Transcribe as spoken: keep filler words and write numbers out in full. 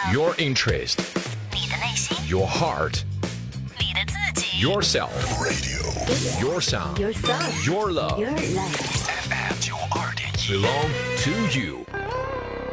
Your interest, 你的内心， your heart, 你的自己 yourself, your sound, Your sound your love, Your life F M 九二点一 belong to you.